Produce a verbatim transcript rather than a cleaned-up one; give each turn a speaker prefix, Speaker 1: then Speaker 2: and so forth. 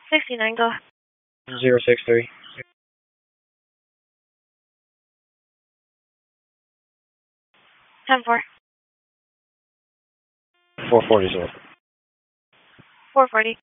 Speaker 1: sixty-nine, go.
Speaker 2: Zero six three.
Speaker 1: ten four.
Speaker 2: Four forty, sir.
Speaker 1: four forty.